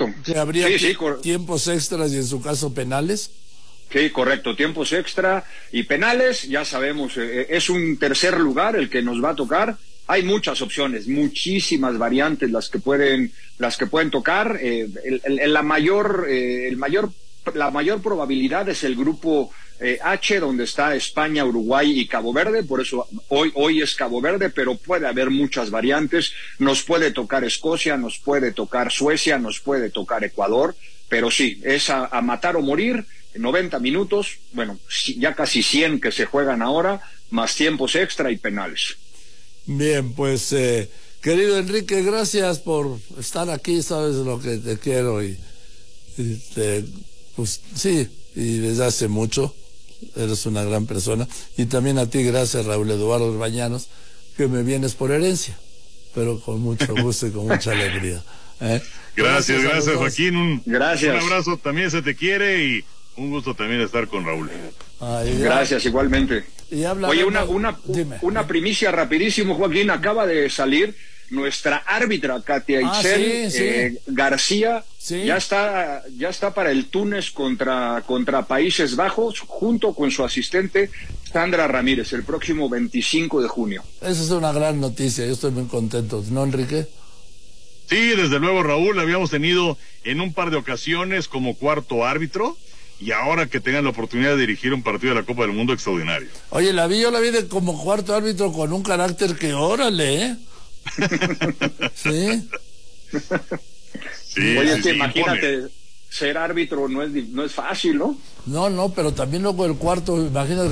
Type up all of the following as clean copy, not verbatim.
correcto. Que habría tiempos extras y en su caso penales. Sí, correcto, tiempos extra y penales, ya sabemos, es un tercer lugar el que nos va a tocar. Hay muchas opciones, muchísimas variantes las que pueden tocar. La mayor probabilidad es el grupo H, donde está España, Uruguay y Cabo Verde. Por eso hoy es Cabo Verde, pero puede haber muchas variantes. Nos puede tocar Escocia, nos puede tocar Suecia, nos puede tocar Ecuador, pero sí, es a matar o morir. 90 minutos, bueno, ya casi 100 que se juegan ahora, más tiempos extra y penales. Bien, pues querido Enrique, gracias por estar aquí, sabes lo que te quiero pues sí, y desde hace mucho eres una gran persona, y también a ti gracias, Raúl Eduardo Bañanos, que me vienes por herencia, pero con mucho gusto y con mucha alegría. Gracias Joaquín, gracias. Un abrazo, también se te quiere y un gusto también estar con Raúl. Gracias, igualmente. Oye, una primicia rapidísimo, Joaquín, acaba de salir nuestra árbitra Katia Itzel García, sí. ya está para el Túnez contra Países Bajos, junto con su asistente Sandra Ramírez, el próximo 25 de junio. Esa es una gran noticia, yo estoy muy contento, ¿no, Enrique? Sí, desde luego, Raúl, la habíamos tenido en un par de ocasiones como cuarto árbitro, y ahora que tengan la oportunidad de dirigir un partido de la Copa del Mundo, extraordinario. Oye, yo la vi como cuarto árbitro con un carácter que órale, Sí. Sí. Oye, sí, imagínate, ser árbitro no es fácil, ¿no? No, pero también luego el cuarto, imagínate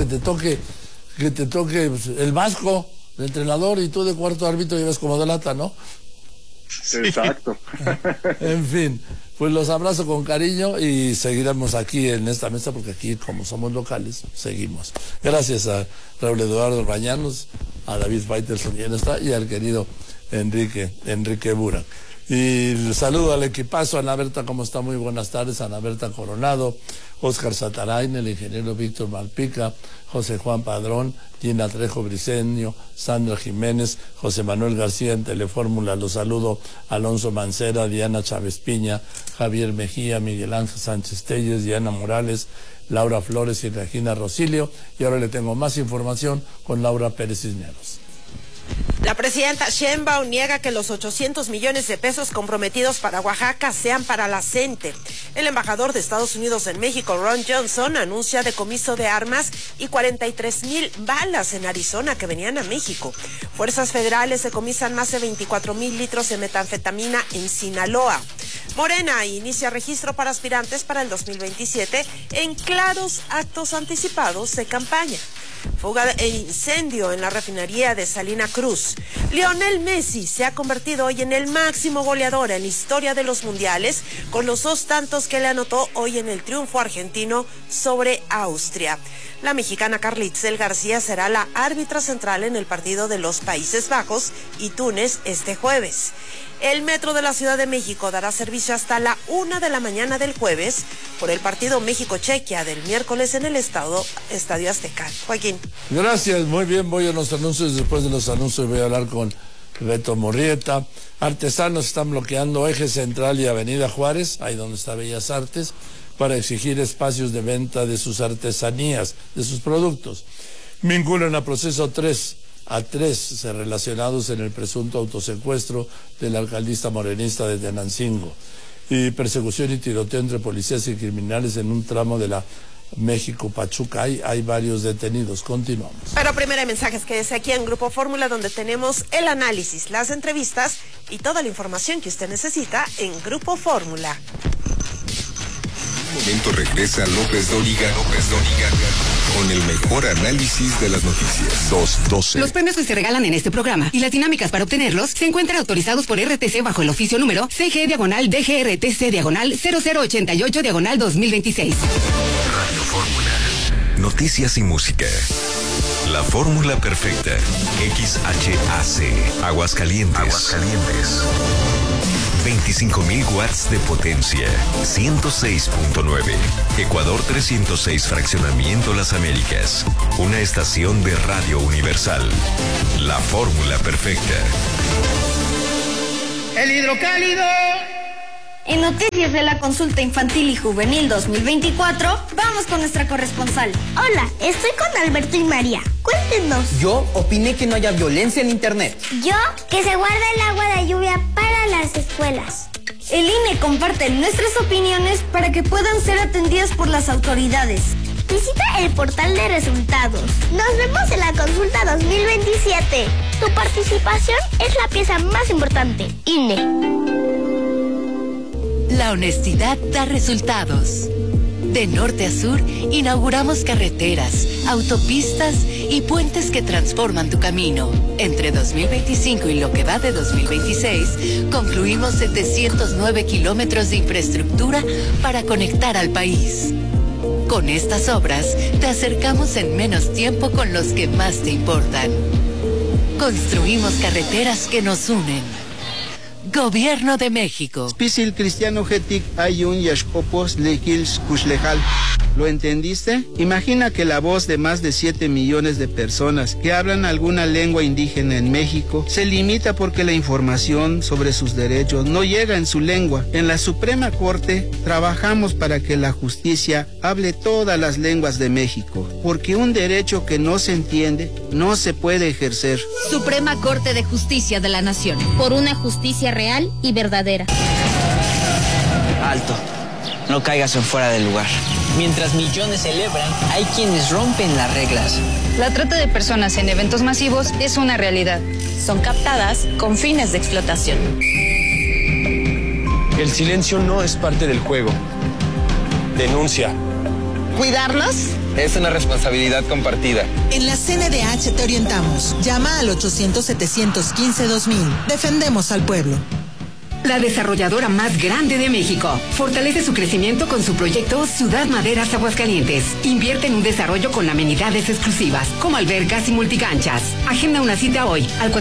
que te toque pues, el vasco, el entrenador, y tú de cuarto árbitro llevas como de lata, ¿no? Sí. Exacto. En fin, pues los abrazo con cariño y seguiremos aquí en esta mesa, porque aquí, como somos locales, seguimos. Gracias a Raúl Eduardo Bañanos, a David Faitelson y al querido Enrique Burak. Y saludo al equipazo, Ana Berta, ¿cómo está? Muy buenas tardes, Ana Berta Coronado, Óscar Satarain, el ingeniero Víctor Malpica, José Juan Padrón, Gina Trejo Briceño, Sandra Jiménez, José Manuel García en Telefórmula, los saludo, Alonso Mancera, Diana Chávez Piña, Javier Mejía, Miguel Ángel Sánchez Telles, Diana Morales, Laura Flores y Regina Rosilio, y ahora le tengo más información con Laura Pérez Cisneros. La presidenta Sheinbaum niega que los 800 millones de pesos comprometidos para Oaxaca sean para la CENTE. El embajador de Estados Unidos en México, Ron Johnson, anuncia decomiso de armas y 43,000 balas en Arizona que venían a México. Fuerzas federales decomisan más de 24,000 litros de metanfetamina en Sinaloa. Morena inicia registro para aspirantes para el 2027 en claros actos anticipados de campaña. Fuga e incendio en la refinería de Salina Cruz. Lionel Messi se ha convertido hoy en el máximo goleador en la historia de los mundiales, con los 2 tantos que le anotó hoy en el triunfo argentino sobre Austria. La mexicana Carla Itzel García será la árbitra central en el partido de los Países Bajos y Túnez este jueves. El metro de la Ciudad de México dará servicio hasta la 1 de la mañana del jueves por el partido México-Chequia del miércoles en el Estadio Azteca. Joaquín. Gracias, muy bien, voy a los anuncios. Después de los anuncios voy a hablar con Beto Morrieta. Artesanos están bloqueando Eje Central y Avenida Juárez, ahí donde está Bellas Artes, para exigir espacios de venta de sus artesanías, de sus productos. Vinculan a proceso a tres relacionados en el presunto autosecuestro del alcaldista morenista de Tenancingo, y persecución y tiroteo entre policías y criminales en un tramo de la México-Pachuca. Hay varios detenidos. Continuamos. Pero primero hay mensajes, que es aquí en Grupo Fórmula, donde tenemos el análisis, las entrevistas y toda la información que usted necesita en Grupo Fórmula. En un momento regresa López Dóriga con el mejor análisis de las noticias. 212. Los premios que se regalan en este programa y las dinámicas para obtenerlos se encuentran autorizados por RTC bajo el oficio número CG/DGRTC/0088/2026. Radio Fórmula. Noticias y música. La fórmula perfecta. XHAC. Aguascalientes. 25,000 watts de potencia. 106.9. Ecuador 306, Fraccionamiento Las Américas. Una estación de Radio Universal. La fórmula perfecta. El hidrocálido En Noticias de la Consulta Infantil y Juvenil 2024, vamos con nuestra corresponsal. Hola, estoy con Alberto y María. Cuéntenos. Yo opiné que no haya violencia en internet. Yo, que se guarde el agua de lluvia para las escuelas. El INE comparte nuestras opiniones para que puedan ser atendidas por las autoridades. Visita el portal de resultados. Nos vemos en la consulta 2027. Tu participación es la pieza más importante. INE. La honestidad da resultados. De norte a sur, inauguramos carreteras, autopistas y puentes que transforman tu camino. Entre 2025 y lo que va de 2026, concluimos 709 kilómetros de infraestructura para conectar al país. Con estas obras, te acercamos en menos tiempo con los que más te importan. Construimos carreteras que nos unen. Gobierno de México. Spisil cristiano getic ayun yashkopos lejils kushlejal. ¿Lo entendiste? Imagina que la voz de más de 7 millones de personas que hablan alguna lengua indígena en México se limita porque la información sobre sus derechos no llega en su lengua. En la Suprema Corte trabajamos para que la justicia hable todas las lenguas de México, porque un derecho que no se entiende no se puede ejercer. Suprema Corte de Justicia de la Nación. Por una justicia real y verdadera. Alto. No caigas en fuera del lugar. Mientras millones celebran, hay quienes rompen las reglas. La trata de personas en eventos masivos es una realidad. Son captadas con fines de explotación. El silencio no es parte del juego. Denuncia. ¿Cuidarnos? Es una responsabilidad compartida. En la CNDH te orientamos. Llama al 800-715-2000. Defendemos al pueblo. La desarrolladora más grande de México fortalece su crecimiento con su proyecto Ciudad Maderas Aguascalientes. Invierte en un desarrollo con amenidades exclusivas, como albercas y multicanchas. Agenda una cita hoy al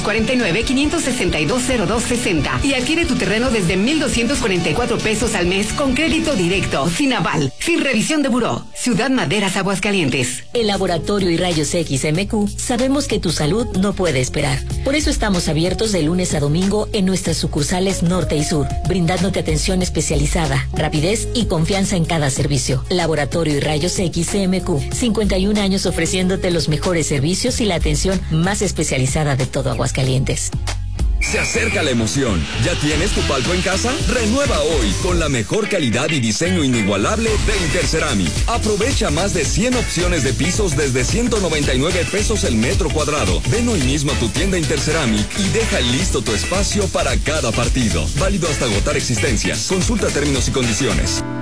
449-562-0260 y adquiere tu terreno desde 1,244 pesos al mes con crédito directo, sin aval, sin revisión de buró. Ciudad Maderas Aguascalientes. En Laboratorio y Rayos X MQ sabemos que tu salud no puede esperar. Por eso estamos abiertos de lunes a domingo en nuestras sucursales norte y sur, brindándote atención especializada, rapidez y confianza en cada servicio. Laboratorio y Rayos X CMQ, 51 años ofreciéndote los mejores servicios y la atención más especializada de todo Aguascalientes. Se acerca la emoción. ¿Ya tienes tu palco en casa? Renueva hoy con la mejor calidad y diseño inigualable de Interceramic. Aprovecha más de 100 opciones de pisos desde 199 pesos el metro cuadrado. Ven hoy mismo a tu tienda Interceramic y deja listo tu espacio para cada partido. Válido hasta agotar existencias. Consulta términos y condiciones.